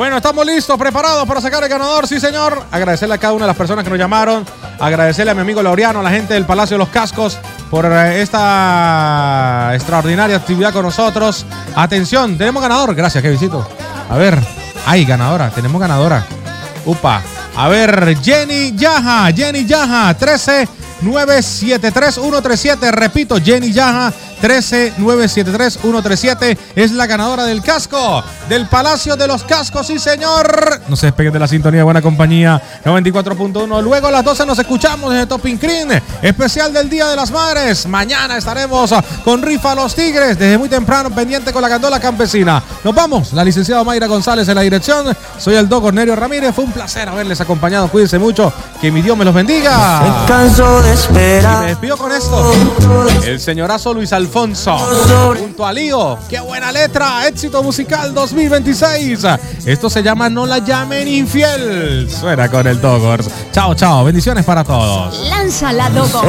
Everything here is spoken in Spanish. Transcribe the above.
Bueno, estamos listos, preparados para sacar el ganador, sí señor. Agradecerle a cada una de las personas que nos llamaron. Agradecerle a mi amigo Laureano, a la gente del Palacio de los Cascos, por esta extraordinaria actividad con nosotros. Atención, tenemos ganador. Gracias, Kevincito. A ver, hay ganadora, tenemos ganadora. Upa. A ver, Jenny Yaja, 13-973-137. Repito, Jenny Yaja, 13-973-137. Es la ganadora del casco del Palacio de los Cascos, sí señor. No se despeguen de la sintonía, buena compañía, 94.1. Luego a las 12 nos escuchamos desde Topping Cream, especial del Día de las Madres. Mañana estaremos con Rifa a los Tigres, desde muy temprano, pendiente con la gandola campesina. Nos vamos, la licenciada Mayra González en la dirección. Soy el Doc Cornelio Ramírez, fue un placer haberles acompañado. Cuídense mucho, que mi Dios me los bendiga. Me canso de esperar. Y me despido con esto. El señorazo Luis Alfonso junto a Lío. ¡Qué buena letra! Éxito musical 2026. Esto se llama No la llamen infiel. Suena con el Dogors. Chao, chao. Bendiciones para todos. Lánzala, Dogo.